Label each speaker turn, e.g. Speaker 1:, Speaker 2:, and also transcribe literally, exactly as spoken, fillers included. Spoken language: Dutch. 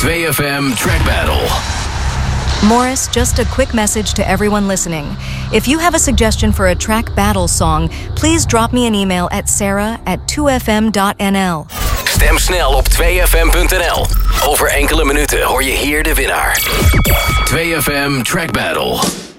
Speaker 1: two F M Track Battle.
Speaker 2: Morris, just a quick message to everyone listening. If you have a suggestion for a track battle song, please drop me an email at sarah at two f m dot n l.
Speaker 1: Stem snel op two f m dot n l. Over enkele minuten hoor je hier de winnaar. two F M Track Battle.